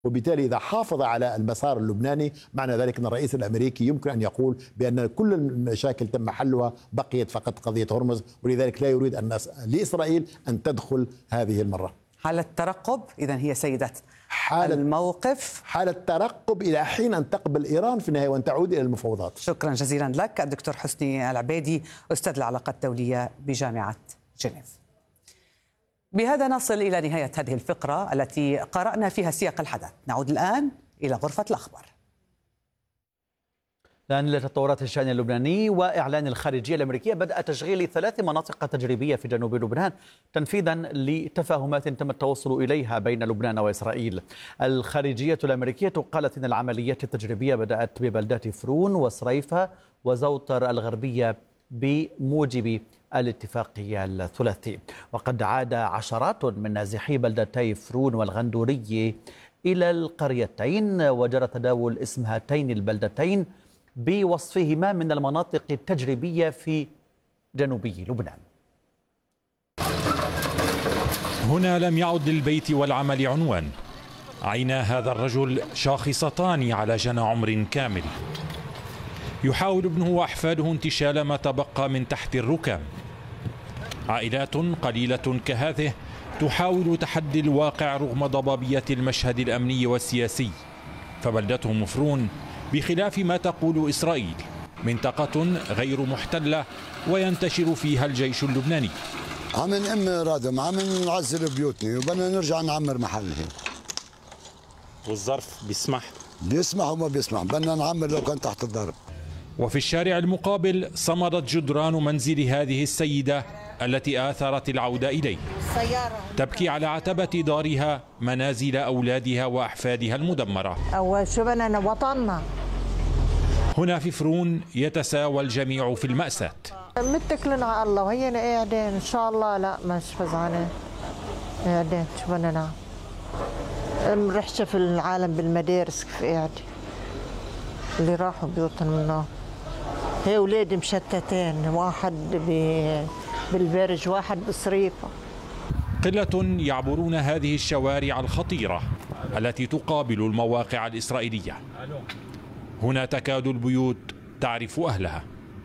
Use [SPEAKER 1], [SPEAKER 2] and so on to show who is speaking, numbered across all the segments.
[SPEAKER 1] وبالتالي إذا حافظ على المسار اللبناني معنى ذلك أن الرئيس الأمريكي يمكن أن يقول بأن كل المشاكل تم حلها، بقيت فقط قضية هرمز، ولذلك لا يريد أن لإسرائيل أن تدخل هذه المرة.
[SPEAKER 2] حالة ترقب إذن هي سيدة الموقف،
[SPEAKER 1] حالة ترقب إلى حين أن تقبل إيران في النهاية وأن تعود إلى المفاوضات.
[SPEAKER 2] شكرا جزيلا لك الدكتور حسني العبيدي، أستاذ العلاقات الدولية بجامعة جنيف. بهذا نصل إلى نهاية هذه الفقرة التي قرأنا فيها سياق الحدث. نعود الآن إلى غرفة الأخبار.
[SPEAKER 3] الآن إلى تطورات الشأن اللبناني وإعلان الخارجية الأمريكية بدأ تشغيل 3 مناطق تجريبية في جنوب لبنان تنفيذا لتفاهمات تم التوصل إليها بين لبنان وإسرائيل. الخارجية الأمريكية قالت إن العمليات التجريبية بدأت ببلدات فرون وصريفة وزوطر الغربية بموجب الاتفاقية الثلاثي. وقد عاد عشرات من نازحي بلدتي فرون والغندورية إلى القريتين، وجرى تداول اسم هاتين البلدتين بوصفهما من المناطق التجريبية في جنوبي لبنان.
[SPEAKER 4] هنا لم يعد للبيت والعمل عنوان. عينا هذا الرجل شاخصتان على جنى عمر كامل. يحاول ابنه وأحفاده انتشال ما تبقى من تحت الركام. عائلات قليلة كهذه تحاول تحدي الواقع رغم ضبابية المشهد الأمني والسياسي. فبلدتهم فرون بخلاف ما تقول إسرائيل منطقة غير محتلة وينتشر فيها الجيش اللبناني.
[SPEAKER 5] عم نأم رادم، عم نعزل بيوتنا وبدنا نرجع نعمر محلنا.
[SPEAKER 4] والظرف
[SPEAKER 5] بيسمح وما بيسمح، بدنا نعمر لو كان تحت الضرب.
[SPEAKER 4] وفي الشارع المقابل صمدت جدران منزل هذه السيدة التي آثرت العودة إليه، تبكي على عتبة دارها منازل أولادها وأحفادها المدمرة.
[SPEAKER 6] أول شو بدنا وطننا.
[SPEAKER 4] هنا في فرون يتساوى الجميع في المأساة.
[SPEAKER 6] متكلين على الله وهينا قاعدين إن شاء الله. لا مش فزعانين، قاعدين شو بدنا نعمل. مرحشة في العالم بالمدارس كيف قاعدة اللي راحوا بيوتهم منه. هي أولادي مشتتين، واحد بالبرج واحد بصريفة.
[SPEAKER 4] قلة يعبرون هذه الشوارع الخطيرة التي تقابل المواقع الإسرائيلية. هنا تكاد البيوت تعرف أهلها.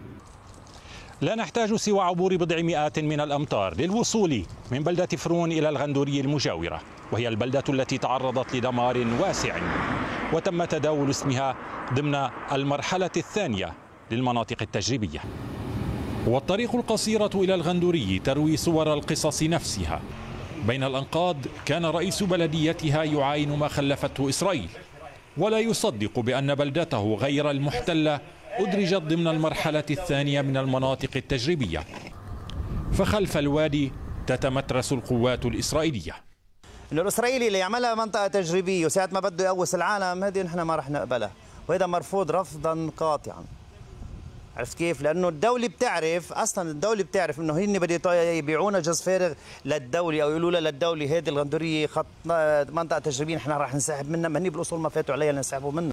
[SPEAKER 4] لا نحتاج سوى عبور بضع مئات من الأمتار للوصول من بلدة فرون إلى الغندورية المجاورة، وهي البلدة التي تعرضت لدمار واسع وتم تداول اسمها ضمن المرحلة الثانية للمناطق التجريبية. والطريق القصيرة إلى الغندوري تروي صور القصص نفسها. بين الأنقاض كان رئيس بلديتها يعاين ما خلفته إسرائيل، ولا يصدق بأن بلدته غير المحتلة أدرجت ضمن المرحلة الثانية من المناطق التجريبية. فخلف الوادي تتمترس القوات الإسرائيلية.
[SPEAKER 7] إنه الإسرائيلي اللي يعملها منطقة تجريبية وساعة ما بده يقوس العالم، هذه نحن ما رح نقبلها، وهذا مرفوض رفضا قاطعا. عرفت كيف؟ لأنه الدولة بتعرف، أصلا الدولة بتعرف إنه هن بده يبيعونا جز فارغ للدولة أو يقولوا لها للدولة هذه الغندورية خط منطقة تجريبية نحن رح نسحب منها، ما هن بالأصول ما فاتوا عليها لنسحبوا منها.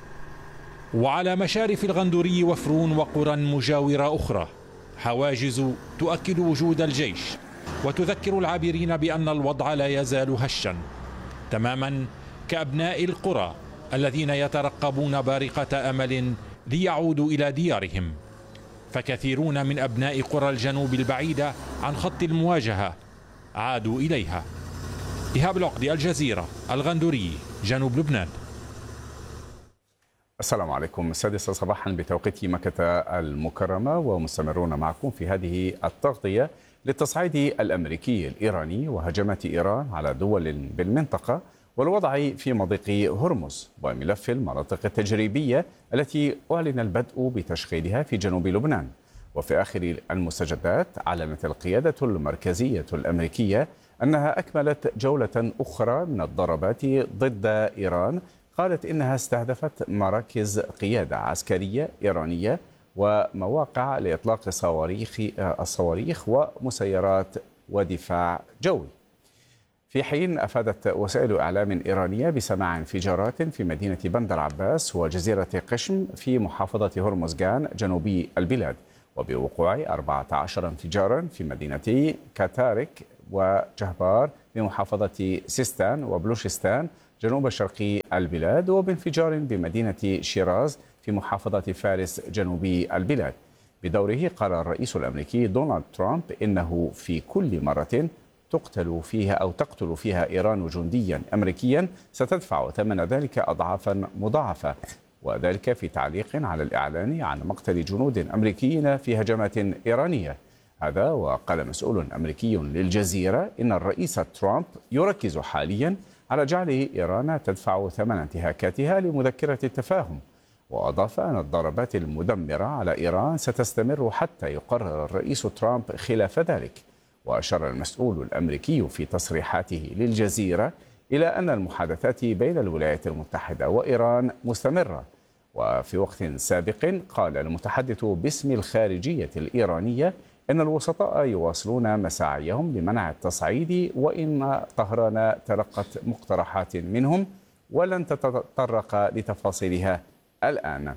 [SPEAKER 4] وعلى مشارف الغندوري وفرون وقرى مجاورة أخرى حواجز تؤكد وجود الجيش وتذكر العابرين بأن الوضع لا يزال هشا، تماما كأبناء القرى الذين يترقبون بارقة أمل ليعودوا إلى ديارهم. فكثيرون من أبناء قرى الجنوب البعيدة عن خط المواجهة عادوا إليها. إيهاب العقدي، الجزيرة، الغندوري، جنوب لبنان.
[SPEAKER 8] السلام عليكم. 6 صباحا بتوقيت مكة المكرمة، ومستمرون معكم في هذه التغطية للتصعيد الأمريكي الإيراني وهجمات إيران على دول بالمنطقة والوضع في مضيق هرمز وملف المناطق التجريبية التي أعلن البدء بتشغيلها في جنوب لبنان. وفي آخر المستجدات أعلنت القيادة المركزية الأمريكية أنها أكملت جولة أخرى من الضربات ضد إيران. قالت إنها استهدفت مراكز قيادة عسكرية إيرانية ومواقع لإطلاق الصواريخ ومسيرات ودفاع جوي. في حين أفادت وسائل إعلام إيرانية بسماع انفجارات في مدينة بندر عباس وجزيرة قشم في محافظة هرمزغان جنوبي البلاد، وبوقوع 14 انفجارا في مدينتي كاتارك وجهبار بمحافظة سيستان وبلوشستان جنوب شرقي البلاد، وبانفجار بمدينة شيراز في محافظة فارس جنوبي البلاد. بدوره قال الرئيس الأمريكي دونالد ترامب إنه في كل مرة تقتل فيها إيران جنديا أمريكيا ستدفع ثمن ذلك أضعافا مضاعفة، وذلك في تعليق على الإعلان عن مقتل جنود أمريكيين في هجمات إيرانية. هذا وقال مسؤول أمريكي للجزيرة إن الرئيس ترامب يركز حاليا على جعل إيران تدفع ثمن انتهاكاتها لمذكرة التفاهم، وأضاف أن الضربات المدمرة على إيران ستستمر حتى يقرر الرئيس ترامب خلاف ذلك. وأشار المسؤول الأمريكي في تصريحاته للجزيرة إلى أن المحادثات بين الولايات المتحدة وإيران مستمرة. وفي وقت سابق قال المتحدث باسم الخارجية الإيرانية إن الوسطاء يواصلون مساعيهم لمنع التصعيد، وإن طهران تلقت مقترحات منهم ولن تتطرق لتفاصيلها الآن.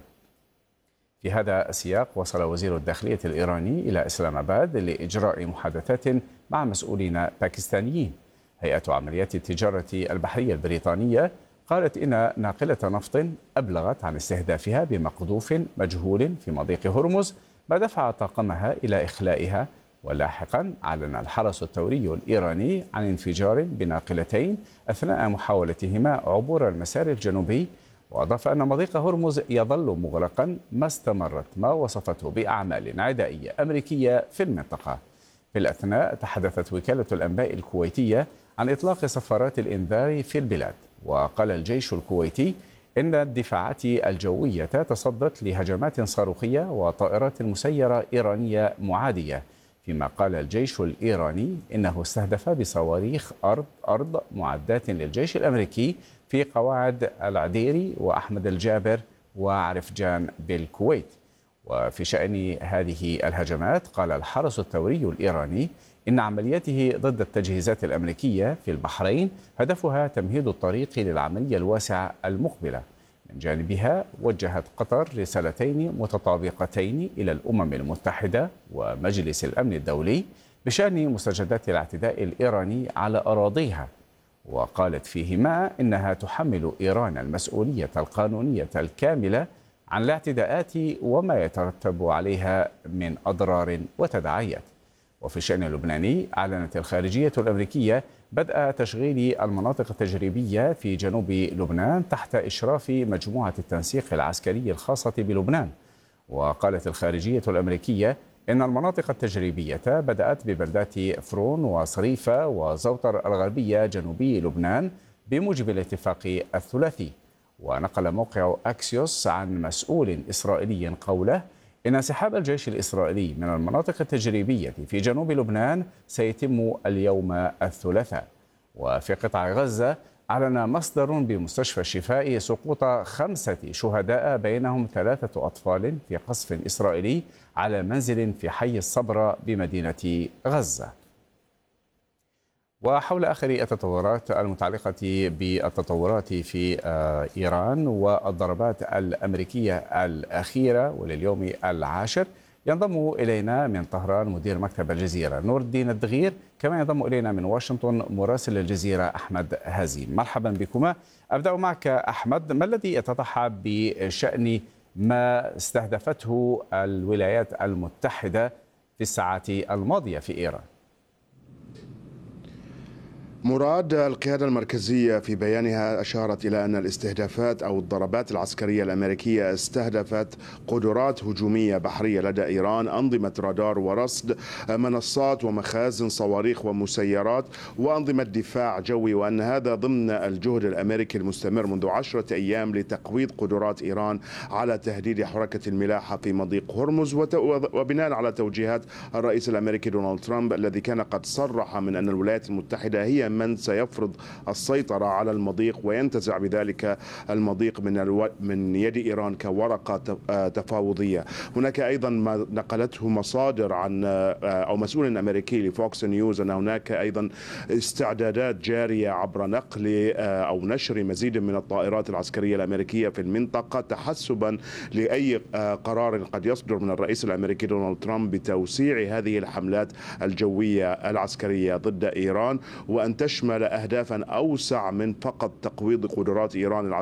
[SPEAKER 8] في هذا السياق وصل وزير الداخلية الإيراني إلى إسلام آباد لإجراء محادثات مع مسؤولين باكستانيين. هيئة عمليات التجارة البحرية البريطانية قالت إن ناقلة نفط أبلغت عن استهدافها بمقذوف مجهول في مضيق هرمز ما دفع طاقمها إلى إخلائها. ولاحقا أعلن الحرس الثوري الإيراني عن انفجار بناقلتين أثناء محاولتهما عبور المسار الجنوبي، وأضاف أن مضيق هرمز يظل مغلقا ما استمرت ما وصفته بأعمال عدائية أمريكية في المنطقة. في الأثناء تحدثت وكالة الأنباء الكويتية عن إطلاق صفارات الإنذار في البلاد، وقال الجيش الكويتي إن الدفاعات الجوية تصدت لهجمات صاروخية وطائرات مسيرة إيرانية معادية، فيما قال الجيش الإيراني إنه استهدف بصواريخ أرض معدات للجيش الأمريكي في قواعد العديري وأحمد الجابر وعرفجان بالكويت. وفي شأن هذه الهجمات قال الحرس الثوري الإيراني إن عملياته ضد التجهيزات الأمريكية في البحرين هدفها تمهيد الطريق للعملية الواسعة المقبلة. من جانبها وجهت قطر رسالتين متطابقتين إلى الأمم المتحدة ومجلس الأمن الدولي بشأن مستجدات الاعتداء الإيراني على أراضيها، وقالت فيهما إنها تحمل إيران المسؤولية القانونية الكاملة عن الاعتداءات وما يترتب عليها من أضرار وتداعيات. وفي الشأن اللبناني أعلنت الخارجية الأمريكية بدء تشغيل المناطق التجريبية في جنوب لبنان تحت إشراف مجموعة التنسيق العسكري الخاصة بلبنان. وقالت الخارجية الأمريكية إن المناطق التجريبية بدأت ببلدات فرون وصريفة وزوطر الغربية جنوبي لبنان بموجب الاتفاق الثلاثي. ونقل موقع أكسيوس عن مسؤول إسرائيلي قوله إن انسحاب الجيش الإسرائيلي من المناطق التجريبية في جنوب لبنان سيتم اليوم الثلاثاء. وفي قطاع غزة أعلن مصدر بمستشفى الشفاء سقوط 5 شهداء بينهم 3 أطفال في قصف إسرائيلي على منزل في حي الصبرة بمدينة غزة. وحول آخر التطورات المتعلقة بالتطورات في إيران والضربات الأمريكية الأخيرة ولليوم العاشر ينضم إلينا من طهران مدير مكتب الجزيرة نور الدين الدغير، كما ينضم إلينا من واشنطن مراسل الجزيرة أحمد هزيم. مرحبا بكما. أبدأ معك أحمد، ما الذي يتضح بشأن ما استهدفته الولايات المتحدة في الساعات الماضية في إيران؟
[SPEAKER 9] مراد، القيادة المركزية في بيانها أشارت إلى أن الاستهدافات أو الضربات العسكرية الأمريكية استهدفت قدرات هجومية بحرية لدى إيران، أنظمة رادار ورصد، منصات ومخازن صواريخ ومسيرات، وأنظمة دفاع جوي، وأن هذا ضمن الجهد الأمريكي المستمر منذ 10 أيام لتقويض قدرات إيران على تهديد حركة الملاحة في مضيق هرمز، وبناء على توجيهات الرئيس الأمريكي دونالد ترامب الذي كان قد صرح من أن الولايات المتحدة هي من سيفرض السيطرة على المضيق وينتزع بذلك المضيق من يد إيران كورقة تفاوضية. هناك أيضا ما نقلته مصادر عن أو مسؤول أمريكي لفوكس نيوز أن هناك أيضا استعدادات جارية عبر نقل أو نشر مزيد من الطائرات العسكرية الأمريكية في المنطقة تحسبا لأي قرار قد يصدر من الرئيس الأمريكي دونالد ترامب بتوسيع هذه الحملات الجوية العسكرية ضد إيران، وأن أن تشمل أهدافا أوسع من فقط تقويض قدرات إيران العسكرية